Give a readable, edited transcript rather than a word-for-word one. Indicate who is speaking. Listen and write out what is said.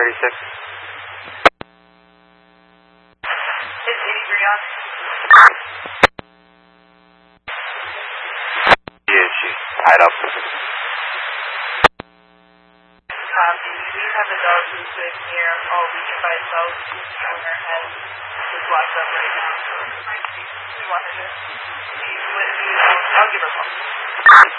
Speaker 1: 36.
Speaker 2: Is 83 on?
Speaker 1: Yeah, she's tied up.
Speaker 2: We have a dog who's been here all weekend by itself. The owner has is locked up right now, so we want her to see what it is. I'll give her a call.